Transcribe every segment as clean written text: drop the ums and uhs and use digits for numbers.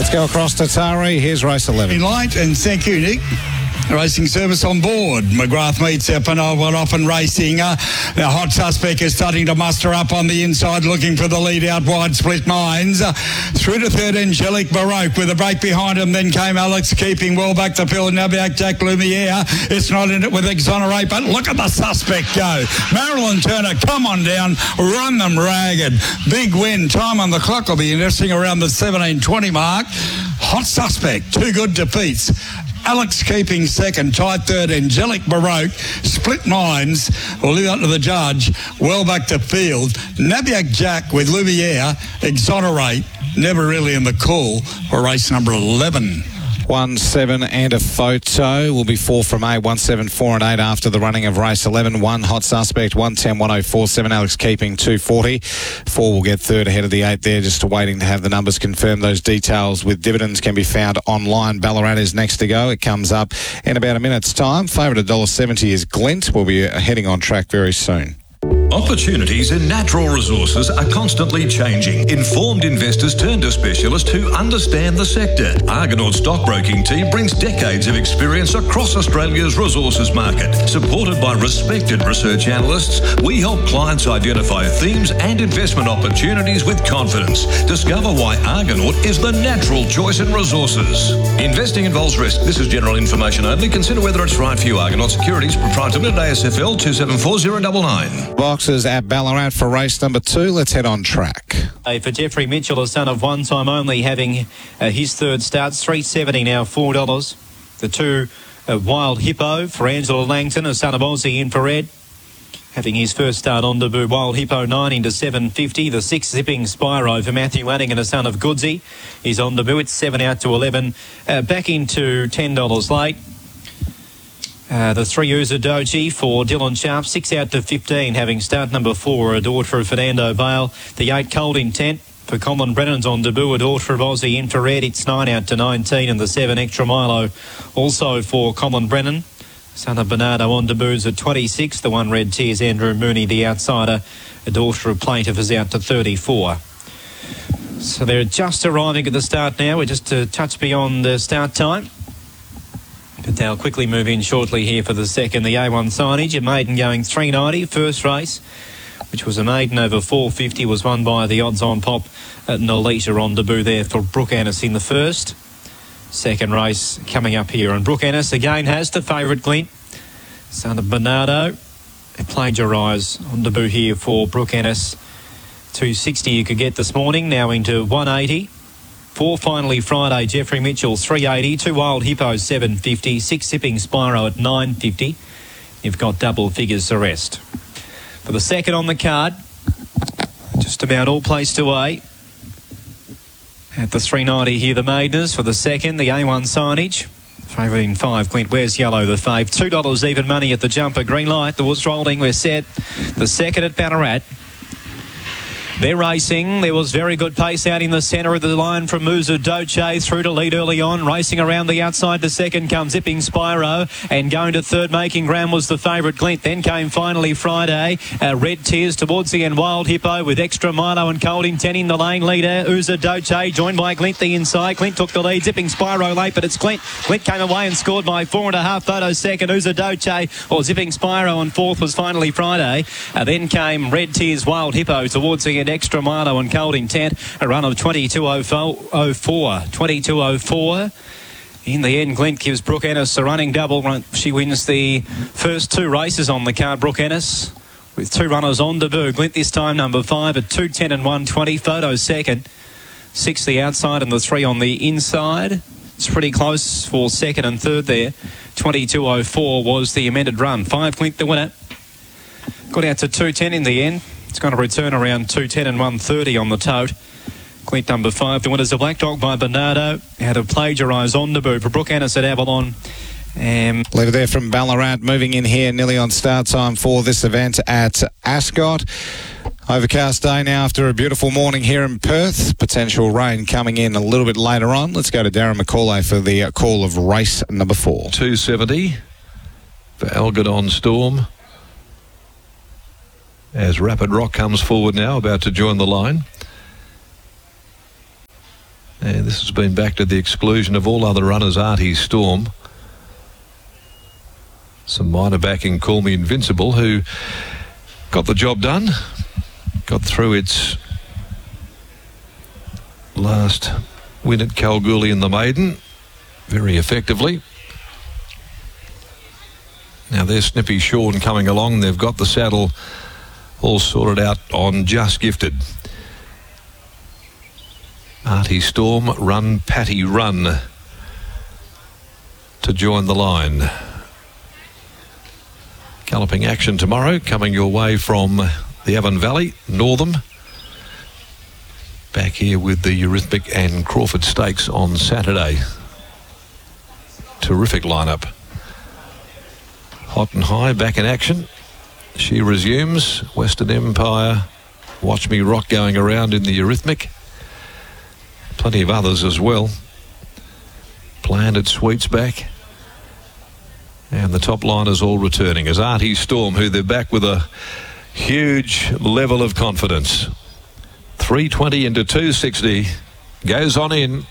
Let's go across to Taree. Here's race 11. In light, and thank you, Nick. Racing service on board. McGrath meets Panoa Open Racing. The hot suspect is starting to muster up on the inside, looking for the lead out wide. Split Minds. Through to third, Angelic Baroque with a break behind him. Then came Alex, keeping well back the field. Nabiak Jack Lumiere. It's not in it with Exonerate, but look at the suspect go. Marilyn Turner, come on down, run them ragged. Big win. Time on the clock will be interesting around the 17:20 mark. Hot suspect, two good defeats. Alex keeping second, tied third, Angelic Baroque. Split Minds will leave that to the judge. Well back to field. Nabiak Jack with Lumiere. Exonerate, never really in the call for race number 11. 1, 7 and a photo will be 4 from 8, 1, 7, 4 and 8 after the running of race 11. 1 hot suspect, 110, 104, 7 Alex keeping 240. 4 will get third ahead of the 8 there, just waiting to have the numbers confirmed. Those details with dividends can be found online. Ballarat is next to go. It comes up in about a minute's time. Favourite $1.70 is Glint. We'll be heading on track very soon. Opportunities in natural resources are constantly changing. Informed investors turn to specialists who understand the sector. Argonaut's stockbroking team brings decades of experience across Australia's resources market. Supported by respected research analysts, we help clients identify themes and investment opportunities with confidence. Discover why Argonaut is the natural choice in resources. Investing involves risk. This is general information only. Consider whether it's right for you. Argonaut Securities, Proprietary Limited, ASFL 274099. Boxes at Ballarat for race number 2. Let's head on track. For Jeffrey Mitchell, a son of one time only, having his third start, $3.70 now, $4. The 2 Wild Hippo for Angela Langton, a son of Aussie Infrared, having his first start on debut. Wild Hippo 9 into $7.50. The 6 Zipping Spyro for Matthew Lanning, a son of Goodsey. He's on debut. It's 7 out to 11. Back into $10 late. The 3 Uzadochi for Dylan Sharp, 6 out to 15, having start number 4, a daughter of Fernando Vale. The 8 Cold Intent for Colin Brennan's on debut, a daughter of Aussie Infrared. It's 9 out to 19, and the 7 Extra Milo also for Colin Brennan. Son of Bernardo on debuts at 26. The 1 Red Tears, Andrew Mooney, the outsider, a daughter of Plaintiff, is out to 34. So they're just arriving at the start now. We're just a touch beyond the start time. But they'll quickly move in shortly here for the second. The A1 signage, a maiden going $3.90. First race, which was a maiden over $4.50, was won by the odds-on pop at Nolita on debut there for Brooke Ennis in the first. Second race coming up here. And Brooke Ennis again has the favourite Glint, son of Bernardo. Plagiarise on debut here for Brooke Ennis. $2.60 you could get this morning, now into $1.80. 4 finally Friday, Jeffrey Mitchell, $3.80. 2 Wild Hippos, $7.50. 6 Sipping Spyro at $9.50. You've got double figures the rest. For the second on the card, just about all placed away. At the $3.90 here, the Maideners. For the second, the A1 signage. Favourite in 5, Glint Wears Yellow, the fave. $2 even money at the jumper. Green light, the was rolling, we're set. The second at Ballarat. They're racing. There was very good pace out in the centre of the line from Musa Doce through to lead early on. Racing around the outside to second comes Zipping Spyro, and going to third making ground was the favourite Glint. Then came finally Friday. Red Tears towards the end. Wild Hippo with Extra Milo and Cold Intent in the lane leader. Uza Doce joined by Glint the inside. Glint took the lead. Zipping Spyro late, but it's Glint. Glint came away and scored by 4.5 photos second. Uza Doce or Zipping Spyro on fourth was finally Friday. Then came Red Tears, Wild Hippo towards the end. Extra Milo and Cold Intent, a run of 22.04. 22.04. In the end, Glint gives Brooke Ennis a running double. She wins the first 2 races on the card, Brooke Ennis, with 2 runners on debut. Glint this time, number 5 at 2.10 and 1.20. Photo second. 6 the outside and the 3 on the inside. It's pretty close for second and third there. 22.04 was the amended run. 5 Glint the winner. Got out to 2.10 in the end. It's going to return around 2.10 and 1.30 on the tote. Glint number 5. The winner's a Black Dog by Bernardo. Out of Plagiarise on debut for Brooke Ennis at Avalon. Leave it there from Ballarat. Moving in here, nearly on start time for this event at Ascot. Overcast day now after a beautiful morning here in Perth. Potential rain coming in a little bit later on. Let's go to Darren McCauley for the call of race number 4. 270 for Algodon Storm. As Rapid Rock comes forward now, about to join the line. And this has been back to the exclusion of all other runners. Artie Storm. Some minor backing, Call Me Invincible, who got the job done. Got through its last win at Kalgoorlie in the maiden very effectively. Now there's Snippy Sean coming along. They've got the saddle all sorted out on Just Gifted. Artie Storm, Run Patty Run to join the line. Galloping action tomorrow coming your way from the Avon Valley, Northam. Back here with the Eurythmic and Crawford Stakes on Saturday. Terrific lineup. Hot and High back in action. She resumes. Western Empire. Watch Me Rock going around in the Eurythmic. Plenty of others as well. Planted Sweets back. And the top liners all returning as Artie Storm, who they're back with a huge level of confidence. 320 into 260. Goes on in.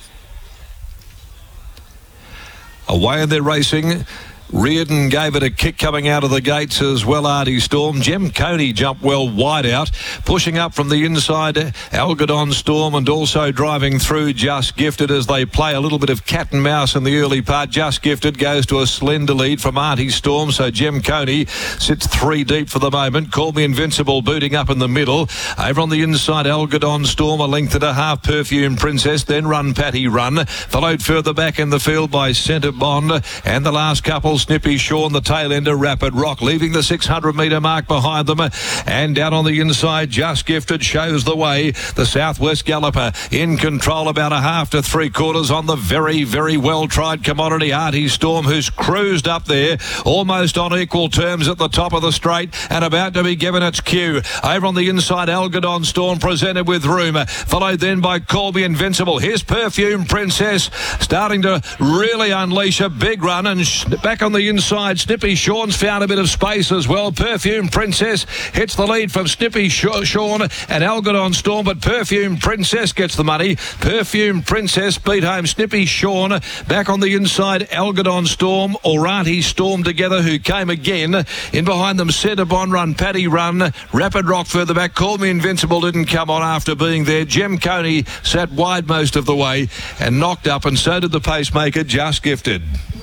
Away and they're racing. Reardon gave it a kick coming out of the gates as well, Artie Storm. Jem Coney jumped well wide out. Pushing up from the inside, Algodon Storm, and also driving through Just Gifted as they play a little bit of cat and mouse in the early part. Just Gifted goes to a slender lead from Artie Storm, so Jem Coney sits 3 deep for the moment. Call Me Invincible booting up in the middle. Over on the inside, Algodon Storm, a length and a half. Perfume Princess, then Run Patty Run. Followed further back in the field by Centre Bond, and the last couple, Snippy Sean, the tail ender, Rapid Rock, leaving the 600 metre mark behind them. And down on the inside, Just Gifted shows the way. The Southwest Galloper in control, about a half to 3/4 on the very, very well-tried commodity, Artie Storm, who's cruised up there, almost on equal terms at the top of the straight, and about to be given its cue. Over on the inside, Algodon Storm presented with room, followed then by Call Me Invincible. Here's Perfume Princess, starting to really unleash a big run, and back on the inside, Snippy Sean's found a bit of space as well. Perfume Princess hits the lead from Snippy Sean and Algodon Storm, but Perfume Princess gets the money. Perfume Princess beat home Snippy Sean. Back on the inside, Algodon Storm, Artie Storm together, who came again. In behind them, Centre Bond, Run Patty Run, Rapid Rock further back. Call Me Invincible didn't come on after being there. Jem Coney sat wide most of the way and knocked up, and so did the pacemaker, Just Gifted.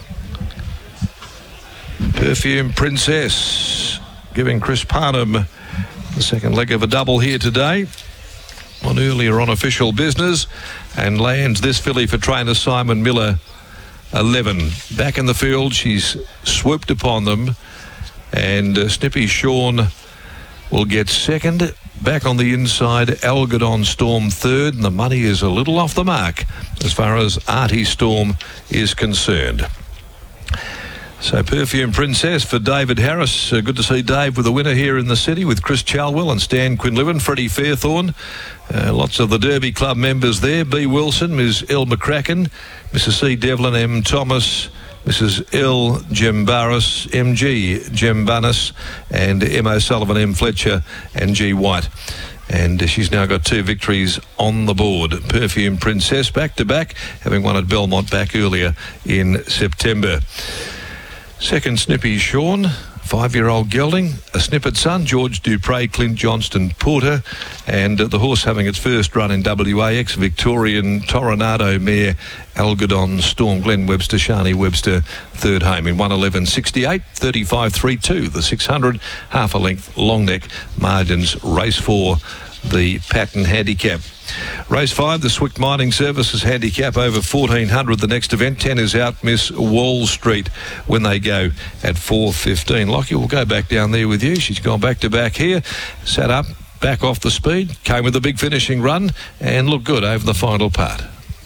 Perfume Princess giving Chris Parnham the second leg of a double here today on earlier on official business, and lands this filly for trainer Simon Miller 11. Back in the field, she's swooped upon them, and Snippy Sean will get second. Back on the inside, Algodon Storm third, and the money is a little off the mark as far as Artie Storm is concerned. So Perfume Princess for David Harris. Good to see Dave with a winner here in the city with Chris Chalwell and Stan Quinlivan, Freddie Fairthorne. Lots of the Derby Club members there. B. Wilson, Ms. L. McCracken, Mrs. C. Devlin, M. Thomas, Mrs. L. Gembaris, M.G. Gembanis, and M. O'Sullivan, M. Fletcher, and G. White. And she's now got 2 victories on the board. Perfume Princess back-to-back, having won at Belmont back earlier in September. Second, Snippy Sean, 5-year-old gelding, a snippet son, George Dupre, Clint Johnston Porter, and the horse having its first run in WAX, Victorian Toronado mare, Algodon Storm, Glenn Webster, Shani Webster, third home in 1:11.68, 35.32, the 600, half a length long neck margins, race 4, the Patton Handicap. Race 5, the Swick Mining Services Handicap over 1400. The next event, 10 is out, Miss Wall Street, when they go at 4:15. Lockie will go back down there with you. She's gone back to back here, sat up, back off the speed, came with a big finishing run and looked good over the final part.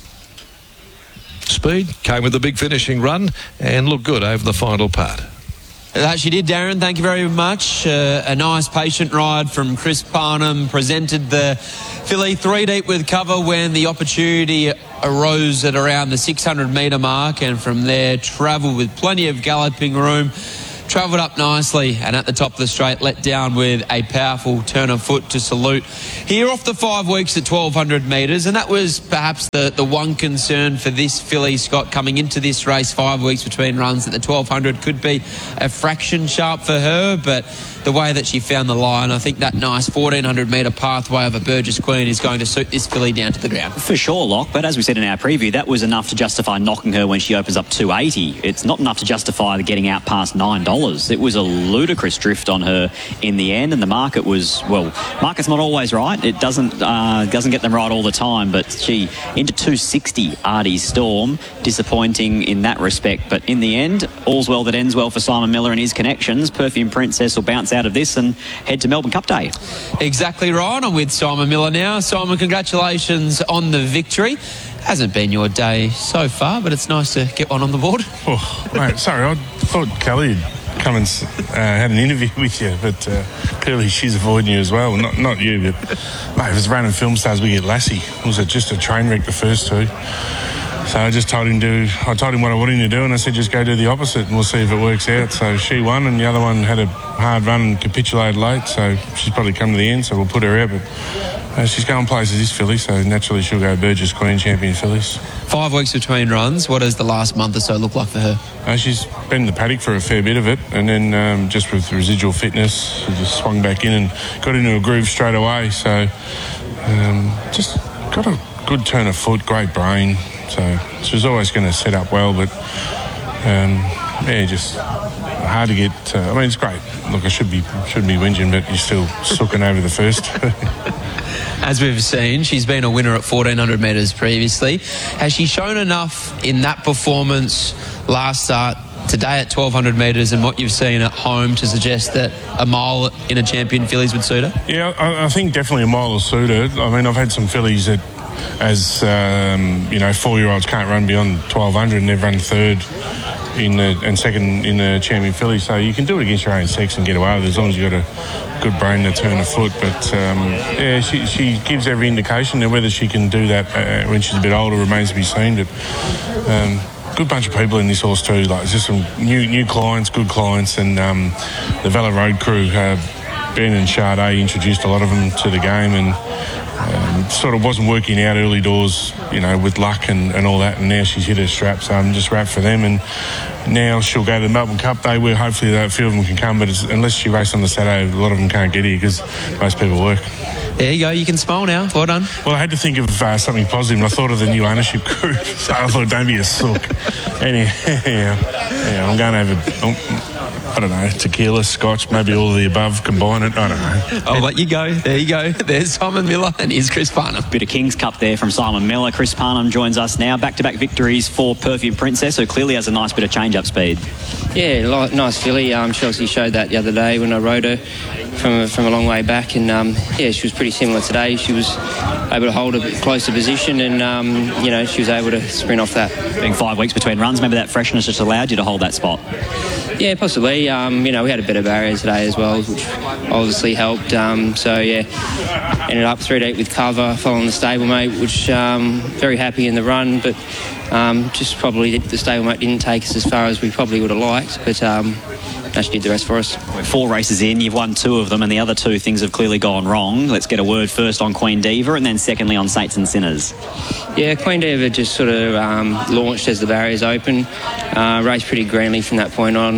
Speed, came with a big finishing run and looked good over the final part. That she did, Darren. Thank you very much. A nice patient ride from Chris Parnham. Presented the filly 3 deep with cover when the opportunity arose at around the 600 metre mark, and from there travelled with plenty of galloping room. travelled up nicely and at the top of the straight let down with a powerful turn of foot to Salute. Here off the 5 weeks at 1,200 metres, and that was perhaps the one concern for this filly, Scott, coming into this race. 5 weeks between runs at the 1,200 could be a fraction sharp for her, but the way that she found the line, I think that nice 1,400 metre pathway of a Burgess Queen is going to suit this filly down to the ground. For sure, Locke, but as we said in our preview, that was enough to justify knocking her when she opens up 280. It's not enough to justify getting out past $9. It was a ludicrous drift on her in the end, and the market was, well, market's not always right. It doesn't get them right all the time, but she into 260 Artie Storm, disappointing in that respect. But in the end, all's well that ends well for Simon Miller and his connections. Perfume Princess will bounce out of this and head to Melbourne Cup Day. Exactly right. I'm with Simon Miller now. Simon, congratulations on the victory. Hasn't been your day so far, but it's nice to get one on the board. Oh, mate, sorry, I thought Kelly had come and had an interview with you, but clearly she's avoiding you as well. Not you, but mate, if it's Random Film Stars, we get Lassie. It was just a train wreck the first two. So I just told him what I wanted him to do, and I said just go do the opposite and we'll see if it works out. So she won, and the other one had a hard run and capitulated late, so she's probably come to the end, so we'll put her out. But she's going places, this filly, so naturally she'll go Burgess Queen champion fillies. 5 weeks between runs. What does the last month or so look like for her? She's been in the paddock for a fair bit of it, and then just with residual fitness, she just swung back in and got into a groove straight away. So just got a good turn of foot, great brain. So she was always going to set up well, but just hard to get. I mean, it's great. Look, I shouldn't be whinging, but you're still sooking over the first. As we've seen, she's been a winner at 1,400 metres previously. Has she shown enough in that performance last start today at 1,200 metres and what you've seen at home to suggest that a mile in a champion fillies would suit her? Yeah, I think definitely a mile will suit her. I mean, I've had some fillies that, as 4-year-olds can't run beyond 1,200 and they've run third and second in the champion filly, so you can do it against your own sex and get away with it as long as you've got a good brain to turn a foot. But she gives every indication, and whether she can do that when she's a bit older remains to be seen. But good bunch of people in this horse too. Like, there's just some new clients, good clients, and the Vela Road crew, Ben and Sade, introduced a lot of them to the game, and sort of wasn't working out early doors, with luck and all that, and now she's hit her strap, so I'm just wrapped for them. And now she'll go to the Melbourne Cup Day, where hopefully a few of them can come, but unless she races on the Saturday, a lot of them can't get here because most people work. There you go, you can smile now. Well done. Well, I had to think of something positive, and I thought of the new ownership group, so I thought, don't be a sook. Anyhow, I'm going to have I don't know, tequila, scotch, maybe all of the above, combine it, I don't know. I'll let you go. There you go. There's Simon Miller and here's Chris Parnham. Bit of King's Cup there from Simon Miller. Chris Parnham joins us now. Back-to-back victories for Perfume Princess, who clearly has a nice bit of change-up speed. Yeah, nice filly. She obviously showed that the other day when I rode her from a long way back, and she was pretty similar today. She was able to hold a bit closer position, and she was able to sprint off that. Being 5 weeks between runs, maybe that freshness just allowed you to hold that spot. Yeah, possibly. We had a better barrier today as well, which obviously helped. Ended up 3 deep with cover, following the stablemate, which very happy in the run, but just probably the stablemate didn't take us as far as we probably would have liked, but actually did the rest for us. We're 4 races in, you've won 2 of them, and the other 2 things have clearly gone wrong. Let's get a word first on Queen Diva, and then secondly on Saints and Sinners. Yeah, Queen Diva just sort of launched as the barriers open, raced pretty greenly from that point on.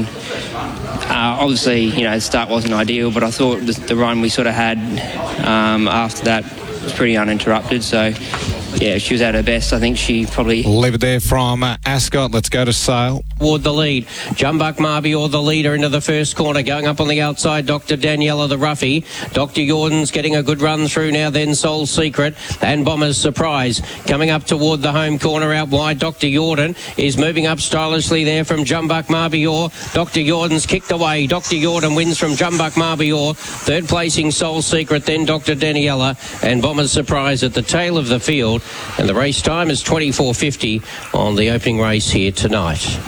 Obviously, the start wasn't ideal, but I thought the run we sort of had after that was pretty uninterrupted, so yeah, she was at her best. I think she probably... Leave it there from Ascot. Let's go to Sale. Toward the lead. Jumbuck Marbior, the leader, into the first corner. Going up on the outside, Dr. Daniela, the roughie. Dr. Jordan's getting a good run through now, then Soul Secret and Bomber's Surprise. Coming up toward the home corner out wide, Dr. Jordan is moving up stylishly there from Jumbuck Marbior. Dr. Jordan's kicked away. Dr. Jordan wins from Jumbuck Marbior. Third placing Soul Secret, then Dr. Daniela and Bomber's Surprise at the tail of the field. And the race time is 24:50 on the opening race here tonight.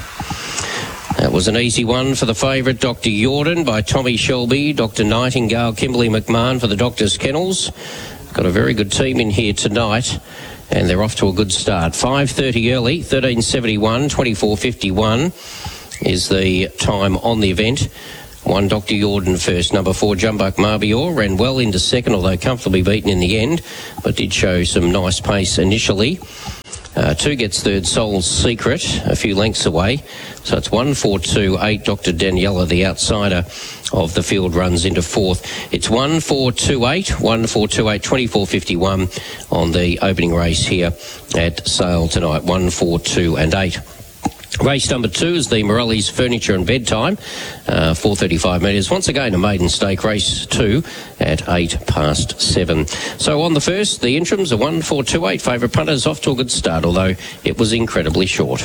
That was an easy one for the favourite, Dr. Jordan, by Tommy Shelby, Dr. Nightingale, Kimberly McMahon for the Doctor's Kennels. Got a very good team in here tonight, and they're off to a good start. 5:30 early, 13:71, 24:51. is the time on the event. 1 Dr. Jordan first, number 4 Jumbuck Marbior ran well into second, although comfortably beaten in the end, but did show some nice pace initially. 2 gets third, Soul's Secret, a few lengths away. So it's 1, 4, 2, 8. Dr. Daniela, the outsider of the field, runs into fourth. It's 1, 4, 2, 8. 1, 4, 2, 8, 24.51 on the opening race here at Sale tonight. 1, 4, 2 and 8. Race number 2 is the Morelli's Furniture and Bedtime, 435 metres. Once again, a maiden stake, race 2 at 7:08. So on the first, the interims are 1, 4, 2, 8. Favourite punters off to a good start, although it was incredibly short.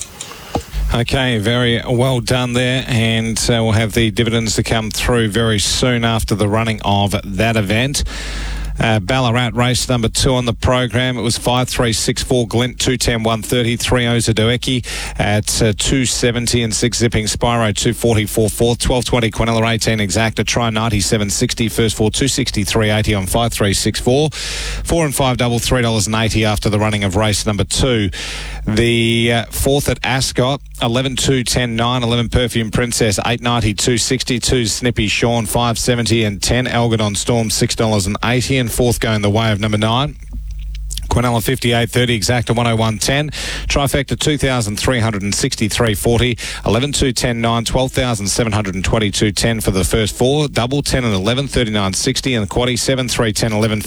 Okay, very well done there, and we'll have the dividends to come through very soon after the running of that event. Ballarat race number 2 on the program. It was 5-3-6-4 Glint, 210 130, 3 Ozadoeki at 270 and 6 Zipping Spyro 244 4, 1220 Quinella 18 Exacta, try 97.60, first 4 263.80 on 5-3-6-4, 4 and 5 double $3.80 after the running of race number 2. The fourth at Ascot, 11-2-10-9, 11 Perfume Princess 8.90, 2.62 Snippy Sean 5.70 and 10 Algodon Storm $6.80, and fourth going the way of number 9. Quinella 58.30, Exacta 101.10, Trifecta 2,363.40, 11-2-10-9, 12,722.10 for the first 4, double 10 and 11, 39.60, and the quaddie 7-3-10, 11,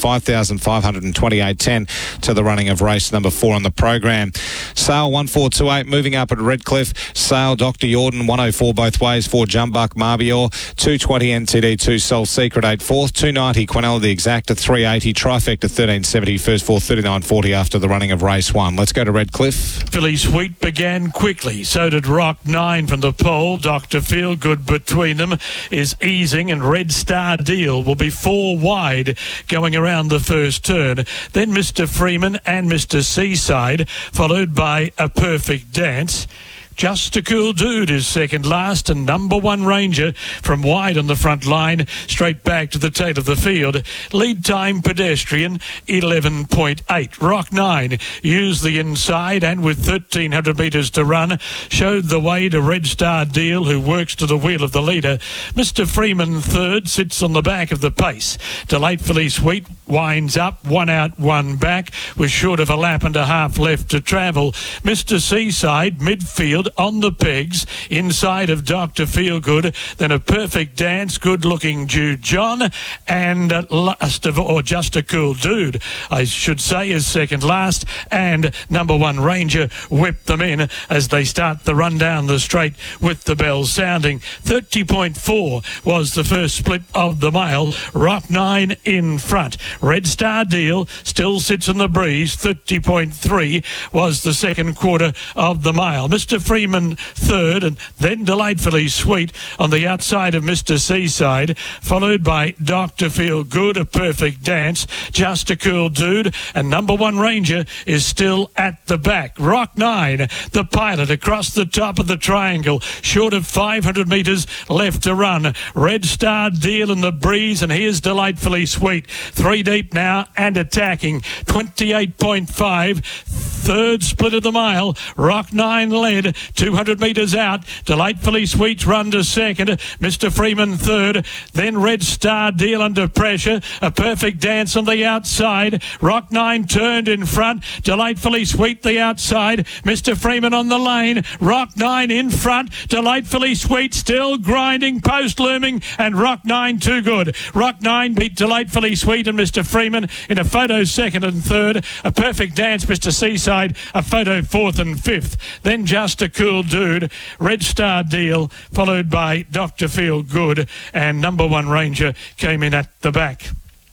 5,528.10 to the running of race number 4 on the program. Sale 1428, moving up at Redcliffe. Sale Dr. Jordan 104 both ways, 4 Jumbuck Marbior, 220 NTD, 2 Soul Secret 8 fourth, 290 Quinella the Exacta 380, Trifecta 1370, first 4 39.40 after the running of race 1. Let's go to Redcliffe. Filly Sweet began quickly. So did Rock 9 from the pole. Dr. Feelgood between them is easing, and Red Star Deal will be 4 wide going around the first turn. Then Mr. Freeman and Mr. Seaside, followed by A Perfect Dance. Just a Cool Dude is second last, and number 1 Ranger from wide on the front line, straight back to the tail of the field. Lead time Pedestrian 11.8. Rock 9 used the inside, and with 1,300 metres to run, showed the way to Red Star Deal, who works to the wheel of the leader. Mr. Freeman third sits on the back of the pace. Delightfully Sweet winds up, 1 out, 1 back, with short of a lap and a half left to travel. Mr. Seaside midfield on the pegs, inside of Dr. Feelgood, then A Perfect Dance, good-looking Jude John, and last of all, Just a Cool Dude, I should say, is second last, and number 1 Ranger whipped them in as they start the run down the straight with the bells sounding. 30.4 was the first split of the mile. Rock 9 in front. Red Star Deal still sits in the breeze. 30.3 was the second quarter of the mile. Mr. Freeman third, and then Delightfully Sweet on the outside of Mr. Seaside, followed by Dr. Feelgood, A Perfect Dance, Just a Cool Dude, and number 1 Ranger is still at the back. Rock 9, the pilot, across the top of the triangle, short of 500 metres left to run. Red Star Deal in the breeze, and here's Delightfully Sweet. 3 deep now and attacking. 28.5, third split of the mile. Rock 9 led, 200 metres out. Delightfully Sweet's run to second. Mr. Freeman third. Then Red Star Deal under pressure. A Perfect Dance on the outside. Rock 9 turned in front. Delightfully Sweet the outside. Mr. Freeman on the lane. Rock 9 in front. Delightfully Sweet still grinding, post looming, and Rock 9 too good. Rock 9 beat Delightfully Sweet and Mr. Freeman in a photo second and third. A Perfect Dance, Mr. Seaside, a photo fourth and fifth. Then Just a Cool Dude, Red Star Deal, followed by Dr. Feelgood, and number 1 Ranger came in at the back.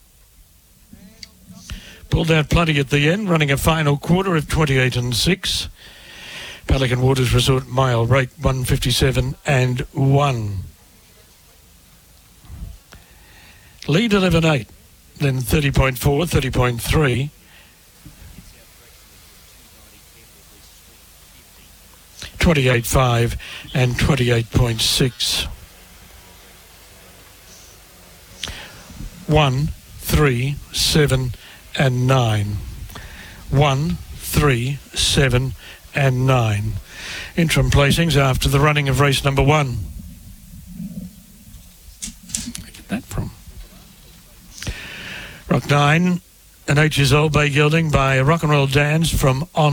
Pulled out plenty at the end, running a final quarter of 28 and 6. Pelican Waters Resort mile rate 157 and 1. Lead 11.8, then 30.4, 30.3. 28.5 and 28.6. 1, 3, 7 and 9. 1, 3, 7 and 9. Interim placings after the running of race number 1. Where did I get that from? Rock 9, an 8 years old bay gelding by Rock and Roll Dance from On